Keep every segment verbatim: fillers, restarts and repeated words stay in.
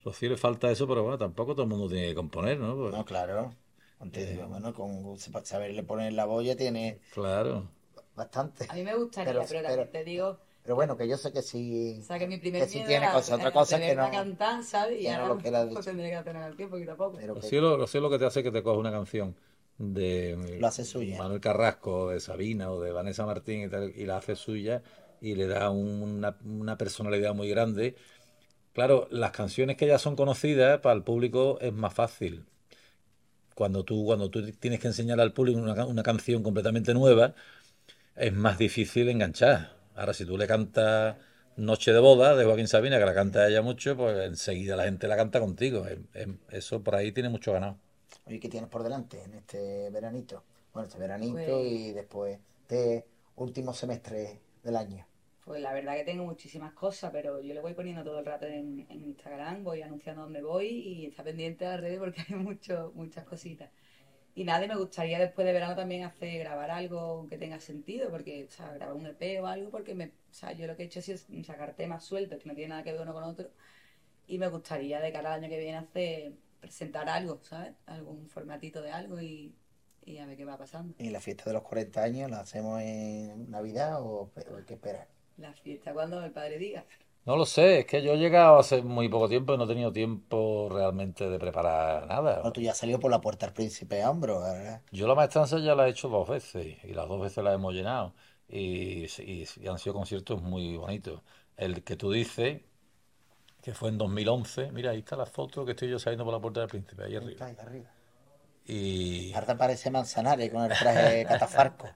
Rocío le falta eso, pero bueno, tampoco todo el mundo tiene que componer, ¿no? Pues, No, claro. Antes eh, digo, bueno, con saberle poner la boya tiene claro. bastante. A mí me Pero, gustaría, pero pero, también te digo pero que, bueno, que yo sé que sí, o sea, que mi que primer sí miedo tiene era cosas. Otra atre- cosa es que atreverme a no, cantar, ¿sabes? Y que no ahora lo quiera pues dicho. tendré que tener el tiempo poquito a poco. Pero que Rocío lo, Rocío lo que te hace es que te coge una canción de eh, lo hace suya. Manuel Carrasco, de Sabina o de Vanessa Martín y, tal, y la hace suya y le da un- una, una personalidad muy grande. Claro, las canciones que ya son conocidas para el público es más fácil. Cuando tú, cuando tú tienes que enseñar al público una, ca- una canción completamente nueva, es más difícil enganchar. Ahora, si tú le cantas Noche de Boda de Joaquín Sabina, que la canta ella mucho, pues enseguida la gente la canta contigo. Em- em- Eso por ahí tiene mucho ganado. Oye, ¿qué tienes por delante en este veranito? Bueno, este veranito Pues, y después este último semestre del año. pues la verdad que tengo muchísimas cosas, pero yo le voy poniendo todo el rato en, en Instagram, voy anunciando dónde voy y está pendiente de las redes porque hay mucho, muchas cositas. Y nada, y me gustaría después de verano también hacer, grabar algo que tenga sentido, porque, o sea, grabar un E P o algo, porque me, o sea, yo lo que he hecho ha sido sacar temas sueltos que no tienen nada que ver uno con otro. Y me gustaría de cara al año que viene hacer, presentar algo, ¿sabes? Algún formatito de algo y, y a ver qué va pasando. ¿Y la fiesta de los cuarenta años la hacemos en Navidad o, o hay que esperar? La fiesta cuando el padre diga. No lo sé, es que yo he llegado hace muy poco tiempo y no he tenido tiempo realmente de preparar Bueno, nada. tú ya has salido por la puerta al príncipe a hombro, ¿verdad? Yo la maestranza ya la he hecho dos veces y las dos veces la hemos llenado y, y- y han sido conciertos muy bonitos. El que tú dices, que fue en dos mil once, mira, ahí está la foto que estoy yo saliendo por la puerta del Príncipe, ahí Ahí arriba. está, ahí arriba. Y, Ahora te parece Manzanares con el traje catafarco.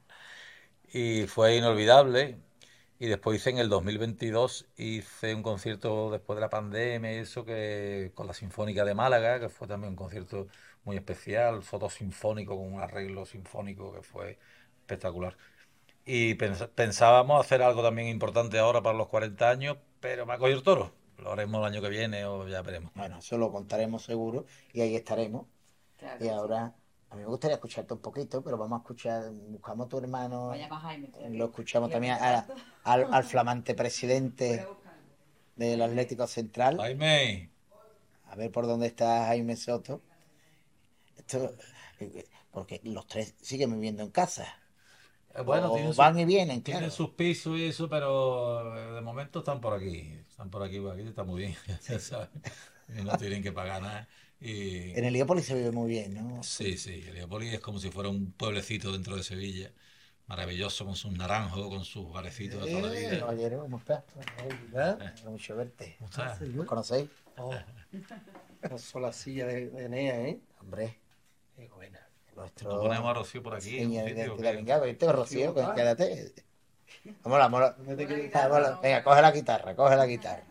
y fue inolvidable. Y después hice en el dos mil veintidós, hice un concierto después de la pandemia, y eso que con la Sinfónica de Málaga, que fue también un concierto muy especial, fotosinfónico con un arreglo sinfónico que fue espectacular. Y pens- pensábamos hacer algo también importante ahora para los cuarenta años, pero me ha cogido el toro. Lo haremos el año que viene o ya veremos. Bueno, eso lo contaremos seguro y ahí estaremos. Claro Y que sí. ahora, a mí me gustaría escucharte un poquito, pero vamos a escuchar, buscamos a tu hermano, Vaya más Jaime, eh, espera lo que escuchamos le también pongo a- alto. al, al flamante Voy a presidente buscarlo. del Jaime, Atlético Central, Jaime, a ver por dónde está Jaime Soto. Esto, eh, porque los tres siguen viviendo en casa, eh, bueno, tienen o sus, van y vienen, tienen claro. sus pisos y eso, pero eh, de momento están por aquí. Están por aquí, por aquí está muy bien, ¿sabes? Y no tienen que pagar nada. Y En Heliópolis se vive muy bien, ¿no? sí, sí, Heliópolis es como si fuera un pueblecito dentro de Sevilla. Maravilloso, con sus naranjos, con sus barecitos de toda la Eh, vida. caballero, ¿cómo estás? ¿Verdad? Me alegro mucho verte. ¿Cómo Ah, está? soy ¿Os yo. conocéis? Oh, una sola silla de, de Enea, ¿eh? Hombre, Qué buena. ¿No ponemos nuestro a Rocío por aquí en un seña de sitio o identidad. qué? Venga, vete, Rocío, Rocío, que ah, quédate. Vamos, vamos, ¿dónde te con la quieres guitarra quedar? vamos, vamos venga, a coge la ver. guitarra, coge la guitarra.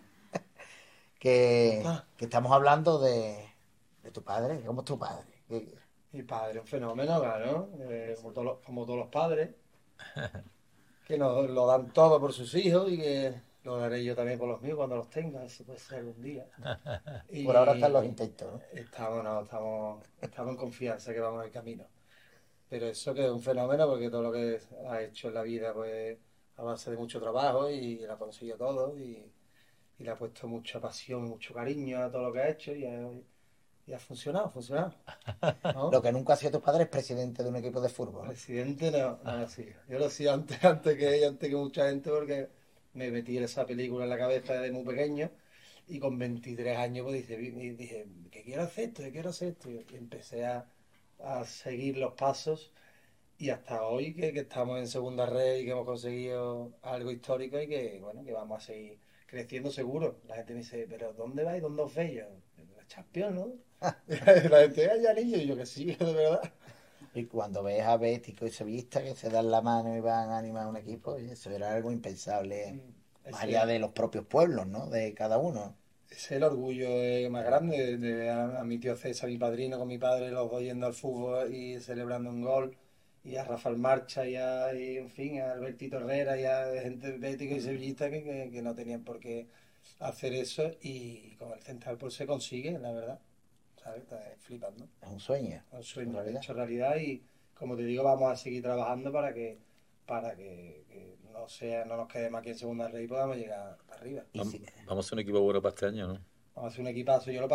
¿Cómo Que, estás? que estamos hablando de, de tu padre. ¿Cómo es tu padre? Que- Mi padre, un fenómeno, claro, eh, como todos los, como todos los padres, que nos lo dan todo por sus hijos y que lo daré yo también por los míos cuando los tenga, si puede ser algún día. por ahora están los Y intentos, ¿no? estamos, no, estamos, estamos en confianza que vamos en camino. Pero eso que es un fenómeno porque todo lo que ha hecho en la vida, pues a base de mucho trabajo y lo ha conseguido todo y, y le ha puesto mucha pasión y mucho cariño a todo lo que ha hecho y ha, y ha funcionado, ha funcionado, Lo ¿no? que nunca ha sido tu padre es presidente de un equipo de fútbol, ¿no? Presidente no, no lo hacía. Yo lo hacía antes, antes que ella, antes que mucha gente porque me metí en esa película en la cabeza desde muy pequeño y con veintitrés años pues dije, vi- dije que quiero hacer esto, que quiero hacer esto y empecé a, a seguir los pasos y hasta hoy que, que estamos en segunda red y que hemos conseguido algo histórico y que, bueno, que vamos a seguir creciendo seguro. La gente me dice, pero ¿dónde vais? ¿Dónde os veis? Yo, la Champions, ¿no? La gente, "Ah, ya niño", y yo que sí, de verdad. Y cuando ves a Bético y Sevillista que se dan la mano y van a animar a un equipo, y eso era algo impensable, Mm, más allá Ese, de los propios pueblos, ¿no? De cada uno. ese es el orgullo eh, más grande de, de ver a, a mi tío César, mi padrino, con mi padre, los dos yendo al fútbol y celebrando un gol. Y a Rafael Marcha y, a, y en fin, a Albertito Herrera y a gente bética y sevillista que, que, que no tenían por qué hacer eso y con el Central pues se consigue, la verdad. ¿Sabes? Está flipando. Es un sueño, Es un en sueño realidad. hecho realidad y como te digo, vamos a seguir trabajando para que para que, que no sea, no nos quedemos aquí en segunda red y podamos llegar para arriba. Y Vam- si, Vamos a ser un equipo bueno para este año, ¿no? Vamos a hacer un equipazo. Yo lo